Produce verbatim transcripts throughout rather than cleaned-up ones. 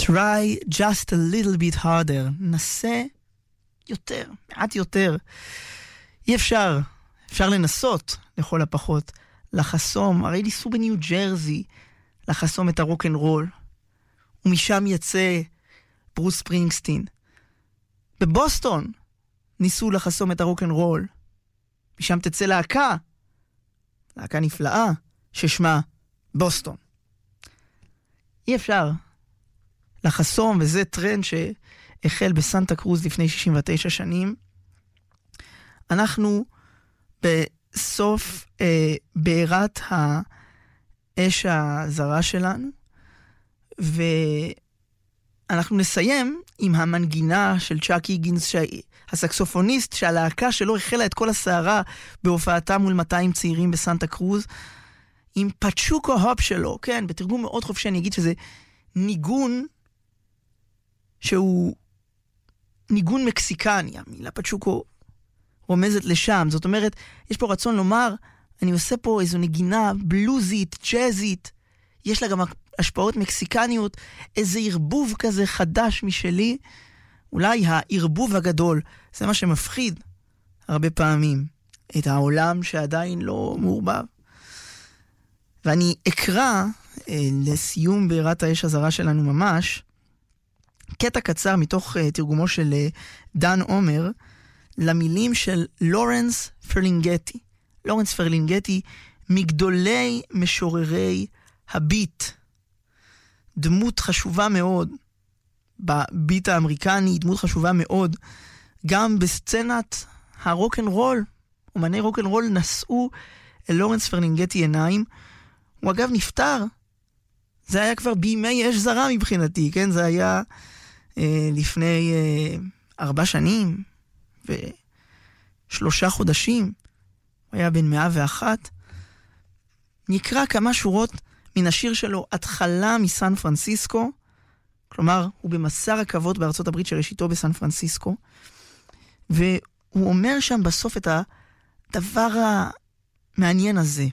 Try just a little bit harder. נסה יותר, מעט יותר. אי אפשר, אפשר לנסות, לכל הפחות, לחסום, הרי ניסו בניו ג'רזי, לחסום את הרוק אנד רול, ומשם יצא ברוס ספרינגסטין. בבוסטון ניסו לחסום את הרוק אנד רול, משם תצא להקה, להקה נפלאה, ששמה בוסטון. אי אפשר לחסום, וזה טרנד שהחל בסנטה קרוז לפני שישים ותשע שנים. אנחנו בסוף אה, בעירת האש הזרה שלנו, ואנחנו נסיים עם המנגינה של צ'אק היגינס, הסקסופוניסט, שהלהקה שלו החלה את כל הסערה בהופעתה מול מאתיים צעירים בסנטה קרוז, עם פצ'וקו הופ שלו, כן, בתרגום מאוד חופשי אני אגיד שזה ניגון שהוא ניגון מקסיקני, המילה פצ'וקו רומזת לשם, זאת אומרת, יש פה רצון לומר, אני עושה פה איזו נגינה בלוזית, ג'אזית, יש לה גם השפעות מקסיקניות, איזה ערבוב כזה חדש משלי, אולי הערבוב הגדול, זה מה שמפחיד הרבה פעמים, את העולם שעדיין לא מעורבב. ואני אקרא אה, לסיום בעירת האש הזרה שלנו ממש, קטע קצר מתוך אה, תרגומו של אה, דן עומר, למילים של לורנס פרלינגטי. לורנס פרלינגטי, מגדולי משוררי הביט. דמות חשובה מאוד בביט האמריקני, דמות חשובה מאוד גם בסצנת הרוק אנד רול. אומני רוק אנד רול נשאו אל לורנס פרלינגטי עיניים. הוא אגב נפטר, זה היה כבר בימי אש זרה מבחינתי, כן? זה היה אה, לפני אה, ארבע שנים ושלושה חודשים, הוא היה בן מאה ואחת. נקרא כמה שורות מן השיר שלו, התחלה מסן פרנסיסקו, כלומר, הוא במסע רכבות בארצות הברית שראשיתו בסן פרנסיסקו, והוא אומר שם בסוף את הדבר המעניין הזה.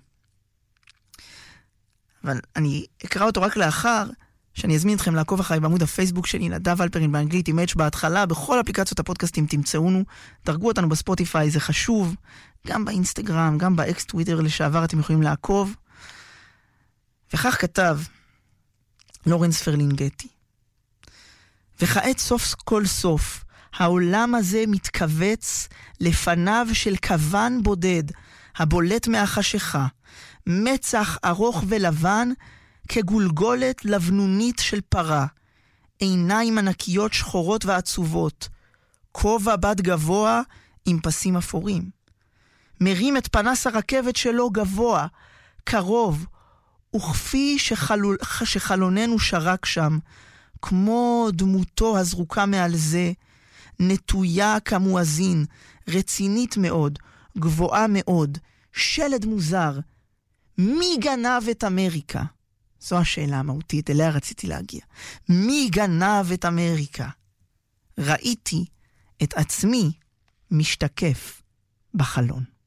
אבל אני אקרא אותו רק לאחר שאני אזמין אתכם לעקוב אחרי בעמוד הפייסבוק שלי, נדב אלפרין באנגלית עם H בהתחלה, בכל אפליקציות הפודקאסטים תמצאונו, דרגו אותנו בספוטיפיי, זה חשוב, גם באינסטגרם, גם באקס טוויטר לשעבר אתם יכולים לעקוב. וכך כתב לורנס פרלינגטי, וכעת סוף כל סוף, העולם הזה מתכווץ לפניו של כוון בודד, הבולט מהחשיכה, מצח ארוך ולבן כגולגולת לבנונית של פרה, עיניים ענקיות שחורות ועצובות, כובע בד גבוה עם פסים אפורים. מרים את פנס הרכבת שלו גבוה, קרוב, וכפי שחלול, שחלוננו שרק שם, כמו דמותו הזרוקה מעל זה, נטויה כמואזין, רצינית מאוד, גבוהה מאוד, שלד מוזר. מי גנב את אמריקה? זו השאלה המהותית, אליה רציתי להגיע. מי גנב את אמריקה? ראיתי את עצמי משתקף בחלון.